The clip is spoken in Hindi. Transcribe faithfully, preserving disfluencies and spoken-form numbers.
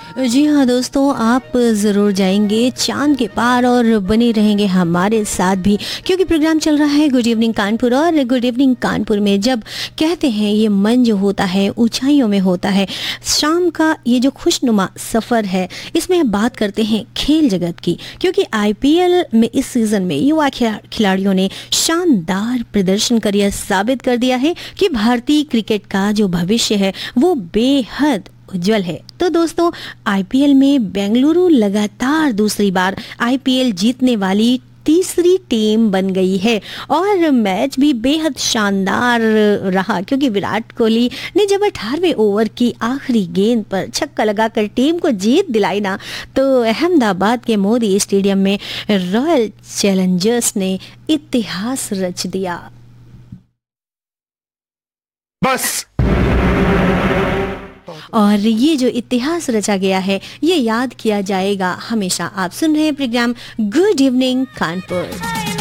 जी हाँ दोस्तों, आप ज़रूर जाएंगे चांद के पार और बने रहेंगे हमारे साथ भी, क्योंकि प्रोग्राम चल रहा है गुड इवनिंग कानपुर। और गुड इवनिंग कानपुर में जब कहते हैं ये मन जो होता है ऊंचाइयों में होता है, शाम का ये जो खुशनुमा सफ़र है, इसमें हम बात करते हैं खेल जगत की, क्योंकि आईपीएल में इस सीज़न में युवा खिलाड़ियों ने शानदार प्रदर्शन कर यह साबित कर दिया है कि भारतीय क्रिकेट का जो भविष्य है वो बेहद उज्जवल है। तो दोस्तों, आईपीएल में बेंगलुरु लगातार दूसरी बार आईपीएल जीतने वाली तीसरी टीम बन गई है और मैच भी बेहद शानदार रहा, क्योंकि विराट कोहली ने जब अठारहवें ओवर की आखिरी गेंद पर छक्का लगाकर टीम को जीत दिलाई ना, तो अहमदाबाद के मोदी स्टेडियम में रॉयल चैलेंजर्स ने इतिहास रच दिया। बस और ये जो इतिहास रचा गया है ये याद किया जाएगा हमेशा। आप सुन रहे हैं प्रोग्राम गुड इवनिंग कानपुर।